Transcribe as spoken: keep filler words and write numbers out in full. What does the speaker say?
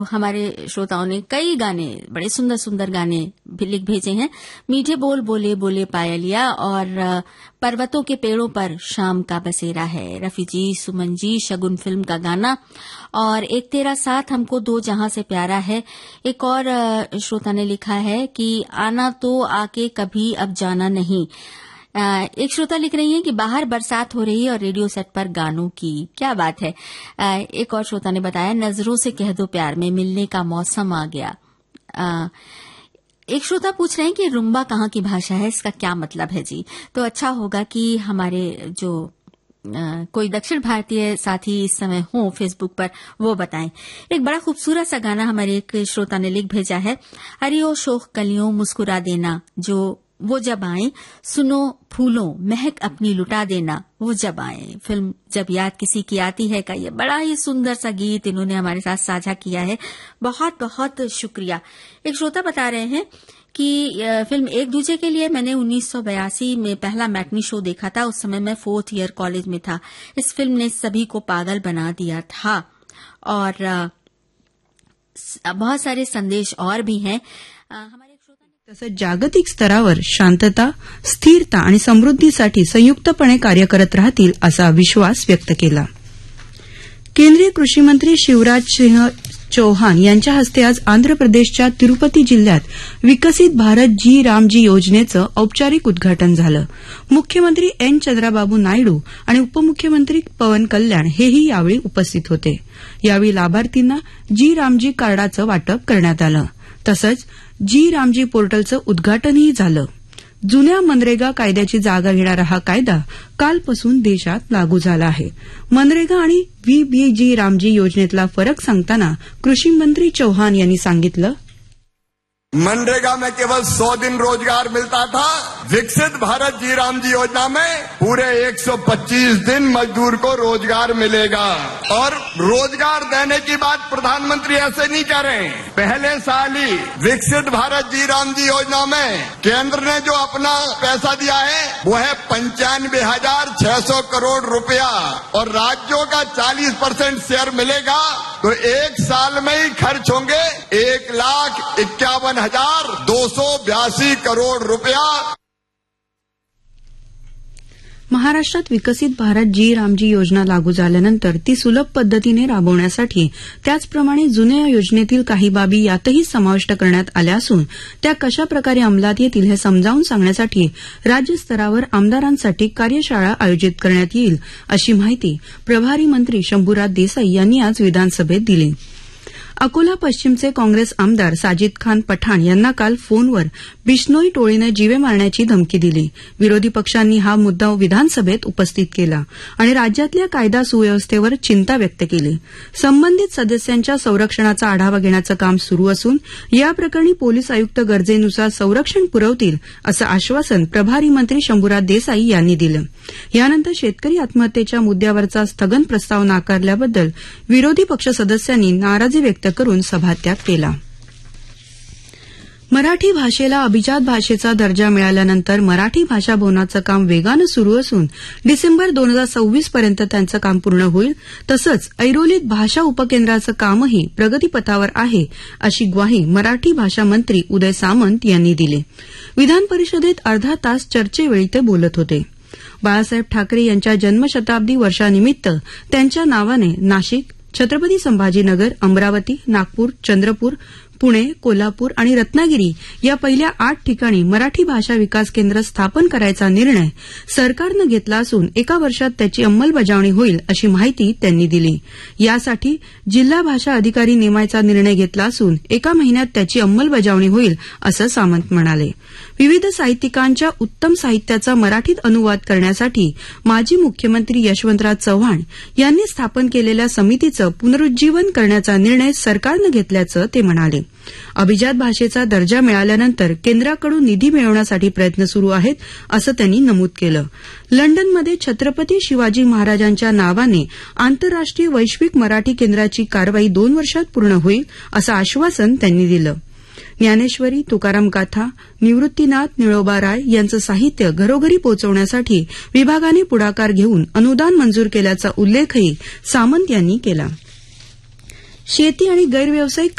हमारे श्रोताओं ने कई गाने, बड़े सुंदर सुंदर गाने भी लिख भेजे हैं। मीठे बोल बोले बोले पायलिया और पर्वतों के पेड़ों पर शाम का बसेरा है, रफी जी, सुमन जी, शगुन फिल्म का गाना, और एक तेरा साथ हमको दो जहां से प्यारा है। एक और श्रोता ने लिखा है कि आना तो आके कभी अब जाना नहीं। एक श्रोता लिख रही हैं कि बाहर बरसात हो रही है और रेडियो सेट पर गानों की क्या बात है। एक और श्रोता ने बताया नजरों से कह दो प्यार में मिलने का मौसम आ गया। एक श्रोता पूछ रहे हैं कि रुम्बा कहाँ की भाषा है, इसका क्या मतलब है जी। तो अच्छा होगा कि हमारे जो आ, कोई दक्षिण भारतीय साथी इस समय हो फेसबुक पर वो बताएं। एक बड़ा खूबसूरत सा गाना हमारे एक श्रोता ने लिख भेजा है। अरे ओ शोख कलियों मुस्कुरा देना, जो वो जब आए, सुनो फूलों महक अपनी लुटा देना, वो जब आए। फिल्म जब याद किसी की आती है का ये बड़ा ही सुंदर सा गीत इन्होंने हमारे साथ साझा किया है। बहुत बहुत शुक्रिया। एक श्रोता बता रहे हैं कि फिल्म एक दूजे के लिए मैंने उन्नीस सौ बयासी में पहला मैटनी शो देखा था। उस समय मैं फोर्थ ईयर कॉलेज में था। इस फिल्म ने सभी को पागल बना दिया था और बहुत सारे संदेश और भी हैं। हमारे तसंच जागतिक स्तरावर शांतता, स्थिरता आणि समृद्धीसाठी संयुक्तपणे कार्य करत राहतील असा विश्वास व्यक्त केला। केंद्रीय कृषी मंत्री शिवराज सिंह चौहान यांच्या हस्ते आज आंध्र प्रदेशच्या तिरुपती जिल्ह्यात विकसित भारत जी रामजी योजनेचं औपचारिक उद्घाटन झालं। मुख्यमंत्री एन चंद्राबाबू नायडू आणि उपमुख्यमंत्री पवन कल्याण हेही यावेळी उपस्थित होते। यावेळी लाभार्थींना जी रामजी कार्डाचं वाटप करण्यात आलं। तसंच जी रामजी पोर्टलचं उद्घाटनही झालं। जुन्या मनरेगा कायद्याची जागा घेणारा हा कायदा कालपासून देशात लागू झाला आहे। मनरेगा आणि व्ही बी जी रामजी योजनेतला फरक सांगताना कृषी मंत्री चौहान यांनी सांगितलं, मनरेगा में केवल सौ दिन रोजगार मिलता था। विकसित भारत जी रामजी योजना में पूरे एक सौ पच्चीस दिन मजदूर को रोजगार मिलेगा। और रोजगार देने की बात प्रधानमंत्री ऐसे नहीं कह रहे हैं। पहले साल ही विकसित भारत जी रामजी योजना में केंद्र ने जो अपना पैसा दिया है वो है पंचानवे हजार छह सौ करोड़ रुपया और राज्यों का चालीस परसेंट शेयर मिलेगा। तो एक साल में ही खर्च होंगे एक लाख इक्यावन हजार दो सौ बयासी करोड़ रुपया। महाराष्ट्रात विकसित भारत जी रामजी योजना लागू झाल्यानंतर ती सुलभ पद्धतीने राबवण्यासाठी त्याचप्रमाणे जुन्या योजनेतील काही बाबी यातही समाविष्ट करण्यात आल्या असून त्या कशाप्रकारे अंमलात येतील हे समजावून सांगण्यासाठी राज्यस्तरावर आमदारांसाठी कार्यशाळा आयोजित करण्यात येईल अशी माहिती प्रभारी मंत्री शंभूराज देसाई यांनी आज विधानसभेत दिली। अकोला पश्चिमचे काँग्रेस आमदार साजिद खान पठाण यांना काल फोनवर बिश्नोई टोळीनं जीवे मारण्याची धमकी दिली। विरोधी पक्षांनी हा मुद्दा विधानसभेत उपस्थित केला आणि राज्यातल्या कायदा सुव्यवस्थेवर चिंता व्यक्त केली। संबंधित सदस्यांच्या संरक्षणाचा आढावा घेण्याचं काम सुरू असून या प्रकरणी पोलीस आयुक्त गरजेनुसार संरक्षण पुरवतील असं आश्वासन प्रभारी मंत्री शंभूराज देसाई यांनी दिलं। यानंतर शेतकरी आत्महत्येच्या मुद्द्यावरचा स्थगन प्रस्ताव नाकारल्याबद्दल विरोधी पक्ष सदस्यांनी नाराजी व्यक्त करून सभात्याग केला। मराठी भाषेला अभिजात भाषेचा दर्जा मिळाल्यानंतर मराठी भाषा भवनाचं काम वेगानं सुरू असून डिसेंबर दोन हजार सव्वीस पर्यंत त्यांचं काम पूर्ण होईल। तसंच ऐरोलीत भाषा उपकेंद्राचं कामही प्रगतीपथावर आहे अशी ग्वाही मराठी भाषा मंत्री उदय सामंत यांनी दिली। विधान परिषदेत अर्धा तास चर्चेवेळी ते बोलत होते। बाळासाहेब ठाकरे यांच्या जन्मशताब्दी वर्षानिमित्त त्यांच्या नावाने नाशिक, छत्रपती संभाजीनगर, अमरावती, नागपूर, चंद्रपूर, पुणे, कोल्हापूर आणि रत्नागिरी या पहिल्या आठ ठिकाणी मराठी भाषा विकास केंद्र स्थापन करायचा निर्णय सरकारनं घेतला असून एका वर्षात त्याची अंमलबजावणी होईल अशी माहिती त्यांनी दिली। यासाठी जिल्हा भाषा अधिकारी नेमायचा निर्णय घेतला असून एका महिन्यात त्याची अंमलबजावणी होईल असं सामंत म्हणाले। विविध साहित्यिकांच्या उत्तम साहित्याचा मराठीत अनुवाद करण्यासाठी माजी मुख्यमंत्री यशवंतराव चव्हाण यांनी स्थापन केलेल्या समितीचं पुनरुज्जीवन करण्याचा निर्णय सरकारनं घेतल्याचं ते म्हणाले। अभिजात भाषेचा दर्जा मिळाल्यानंतर केंद्राकडून निधी मिळवण्यासाठी प्रयत्न सुरू आहेत असं त्यांनी नमूद केलं। लंडनमध्ये छत्रपती शिवाजी महाराजांच्या नावाने आंतरराष्ट्रीय वैश्विक मराठी केंद्राची कारवाई दोन वर्षात पूर्ण होईल असं आश्वासन त्यांनी दिलं। ज्ञानेश्वरी, तुकाराम गाथा, निवृत्तीनाथ, निळोबा राय यांचं साहित्य घरोघरी पोहोचवण्यासाठी विभागाने पुढाकार घेऊन अनुदान मंजूर केल्याचा उल्लेखही सामंत यांनी केला। शेती आणि गैरव्यावसायिक